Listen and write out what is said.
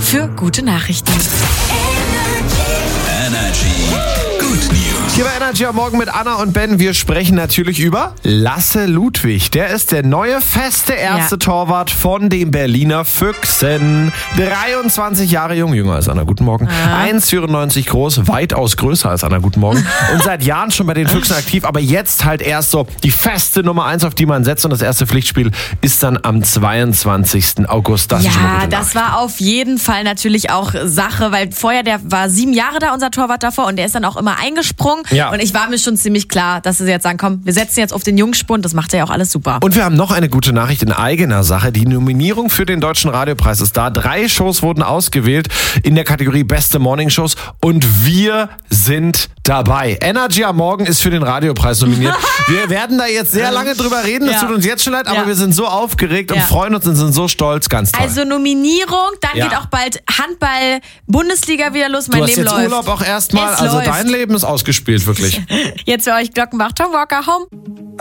für gute Nachrichten. Energy Good News. Hier bei Energy am Morgen mit Anna und Ben. Wir sprechen natürlich über Lasse Ludwig. Der ist der neue feste erste Torwart von den Berliner Füchsen. 23 Jahre jung, jünger als Anna. Guten Morgen. 1,94 groß, weitaus größer als Anna. Guten Morgen. Und seit Jahren schon bei den Füchsen aktiv, aber jetzt halt erst so die feste Nummer 1, auf die man setzt. Und das erste Pflichtspiel ist dann am 22. August. Das ist schon mal gute das war auf jeden Fall natürlich auch Sache, weil vorher, der war 7 Jahre da, unser Torwart davor, und der ist dann auch immer eingesprungen. Ja. Und ich war mir schon ziemlich klar, dass sie jetzt sagen, komm, wir setzen jetzt auf den Jungspund, das macht ja auch alles super. Und wir haben noch eine gute Nachricht in eigener Sache. Die Nominierung für den Deutschen Radiopreis ist da. 3 Shows wurden ausgewählt in der Kategorie Beste Morningshows und wir sind dabei. Energy am Morgen ist für den Radiopreis nominiert. Wir werden da jetzt sehr lange drüber reden, das tut uns jetzt schon leid, aber wir sind so aufgeregt und freuen uns und sind so stolz, ganz toll. Also Nominierung, dann geht auch bald Handball-Bundesliga wieder los, mein Leben läuft. Du hast jetzt Urlaub auch erstmal, also dein Leben ist ausgespielt, wirklich. Jetzt für euch Glockenbach, Tom Walker Home.